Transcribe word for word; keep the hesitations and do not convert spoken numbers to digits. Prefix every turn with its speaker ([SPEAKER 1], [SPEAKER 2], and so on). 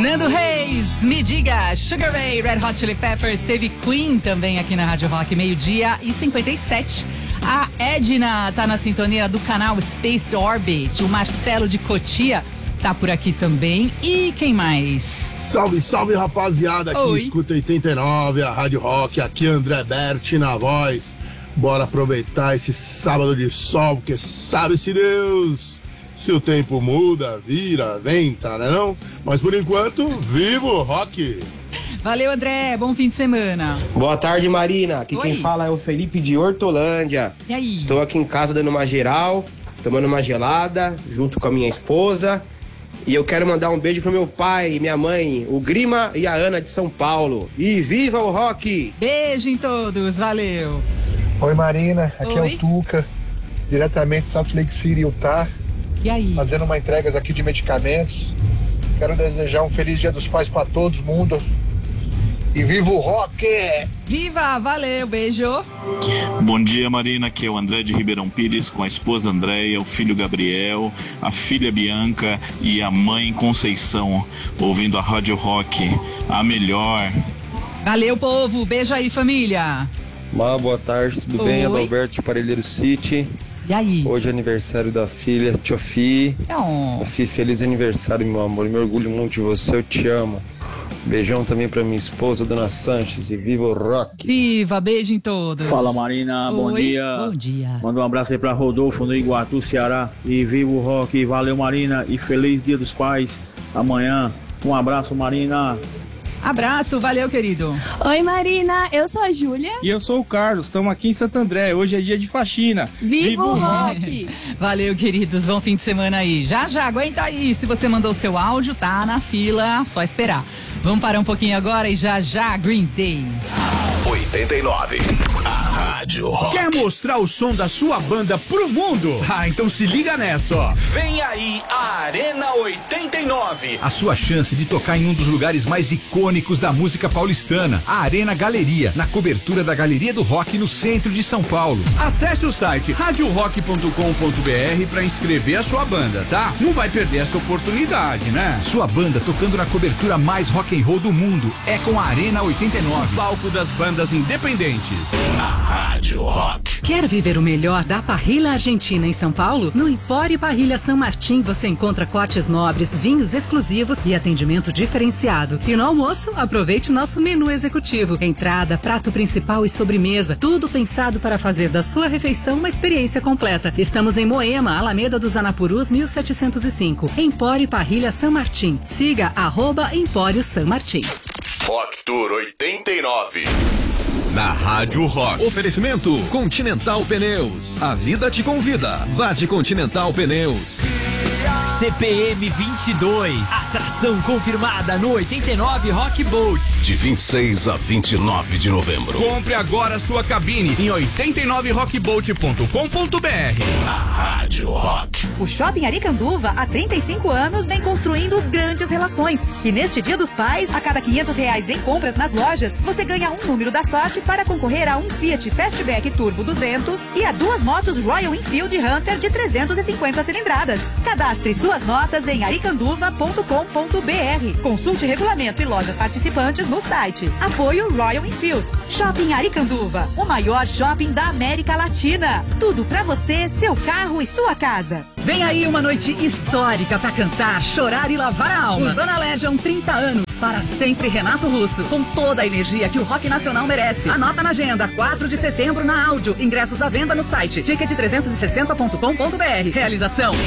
[SPEAKER 1] Nando Reis, me diga, Sugar Ray, Red Hot Chili Peppers, teve Queen também aqui na Rádio Rock, meio-dia e cinquenta e sete. A Edna tá na sintonia do canal Space Orbit, o Marcelo de Cotia tá por aqui também. E quem mais?
[SPEAKER 2] Salve, salve, rapaziada, aqui
[SPEAKER 1] Oi.
[SPEAKER 2] escuta oitenta e nove, a Rádio Rock, aqui André Berti na voz. Bora aproveitar esse sábado de sol, porque sabe-se Deus se o tempo muda, vira, venta, né não? Mas por enquanto, viva o rock!
[SPEAKER 1] Valeu, André, bom fim de semana.
[SPEAKER 3] Boa tarde, Marina. Aqui
[SPEAKER 1] Oi.
[SPEAKER 3] quem fala é o Felipe de Hortolândia.
[SPEAKER 1] E aí?
[SPEAKER 3] Estou aqui em casa dando uma geral, tomando uma gelada, junto com a minha esposa. E eu quero mandar um beijo pro meu pai e minha mãe, o Grima e a Ana de São Paulo. E viva o rock!
[SPEAKER 1] Beijo em todos, valeu.
[SPEAKER 4] Oi, Marina, aqui
[SPEAKER 1] Oi.
[SPEAKER 4] é o Tuca, diretamente de Salt Lake City, Utah,
[SPEAKER 1] E aí?
[SPEAKER 4] fazendo uma entregas aqui de medicamentos. Quero desejar um feliz Dia dos Pais para todo mundo. E viva o rock!
[SPEAKER 1] Viva, valeu, beijo.
[SPEAKER 5] Bom dia, Marina, aqui é o André de Ribeirão Pires com a esposa Andréia, o filho Gabriel, a filha Bianca e a mãe Conceição, ouvindo a Rádio Rock, a melhor.
[SPEAKER 1] Valeu, povo, beijo aí, família.
[SPEAKER 6] Má, boa tarde, tudo
[SPEAKER 1] Oi.
[SPEAKER 6] bem? Adalberto de Parelheiro City.
[SPEAKER 1] E aí?
[SPEAKER 6] Hoje é aniversário da filha, Tiofi.
[SPEAKER 1] Oh.
[SPEAKER 6] Tiofi, feliz aniversário, meu amor. Eu me orgulho muito de você, eu te amo. Beijão também pra minha esposa, Dona Sanches, e viva o rock!
[SPEAKER 1] Viva, beijo em todos.
[SPEAKER 7] Fala, Marina, bom
[SPEAKER 1] Oi,
[SPEAKER 7] dia.
[SPEAKER 1] Bom dia.
[SPEAKER 7] Manda um abraço aí pra Rodolfo no Iguatu, Ceará. E viva o rock, valeu, Marina, e feliz Dia dos Pais amanhã. Um abraço, Marina.
[SPEAKER 1] Abraço, valeu, querido.
[SPEAKER 8] Oi, Marina, eu sou a Júlia.
[SPEAKER 9] E eu sou o Carlos, estamos aqui em Santo André, hoje é dia de faxina.
[SPEAKER 8] Viva o rock!
[SPEAKER 1] Valeu, queridos, bom fim de semana aí. Já, já, aguenta aí, se você mandou o seu áudio, tá na fila, só esperar. Vamos parar um pouquinho agora e já, já, Green Day.
[SPEAKER 10] oitenta e nove, a Rádio Rock.
[SPEAKER 11] Quer mostrar o som da sua banda pro mundo? Ah, então se liga nessa, ó.
[SPEAKER 10] Vem aí a Arena oitenta e nove.
[SPEAKER 11] A sua chance de tocar em um dos lugares mais icônicos da música paulistana, a Arena Galeria, na cobertura da Galeria do Rock no centro de São Paulo. Acesse o site rádio rock ponto com ponto b r para inscrever a sua banda, tá? Não vai perder essa oportunidade, né? Sua banda tocando na cobertura mais rock and roll do mundo é com a Arena oitenta e nove, palco das bandas independentes.
[SPEAKER 10] A Rádio Rock.
[SPEAKER 12] Quer viver o melhor da parrilha argentina em São Paulo? No Empório Parrilha San Martín você encontra cortes nobres, vinhos exclusivos e atendimento diferenciado. E no almoço, aproveite o nosso menu executivo. Entrada, prato principal e sobremesa. Tudo pensado para fazer da sua refeição uma experiência completa. Estamos em Moema, Alameda dos Anapurus, mil setecentos e cinco. Empório Parrilha San Martín. Siga arroba Empório San Martín.
[SPEAKER 10] Rock Tour oitenta e nove.
[SPEAKER 11] Na Rádio Rock. Oferecimento Continental Pneus. A vida te convida. Vá de Continental Pneus.
[SPEAKER 13] C P M vinte e dois. Atração confirmada no oitenta e nove Rock Boat.
[SPEAKER 10] De vinte e seis a vinte e nove de novembro.
[SPEAKER 11] Compre agora sua cabine em oitenta e nove rock boat ponto com ponto b r.
[SPEAKER 10] A Rádio Rock.
[SPEAKER 14] O Shopping Aricanduva, há trinta e cinco anos, vem construindo grandes relações. E neste Dia dos Pais, a cada quinhentos reais em compras nas lojas, você ganha um número da sorte para concorrer a um Fiat Fastback Turbo duzentos e a duas motos Royal Enfield Hunter de trezentas e cinquenta cilindradas. Cadastre suas notas em aricanduva ponto com ponto b r. Consulte regulamento e lojas participantes no site. Apoio Royal Enfield. Shopping Aricanduva, o maior shopping da América Latina. Tudo pra você, seu carro e sua casa.
[SPEAKER 12] Vem aí uma noite histórica pra cantar, chorar e lavar a alma. Urbana Legend, trinta anos. Para sempre Renato Russo, com toda a energia que o rock nacional merece. Anota na agenda, quatro de setembro na Áudio. Ingressos à venda no site ticket trezentos e sessenta ponto com ponto b r. Realização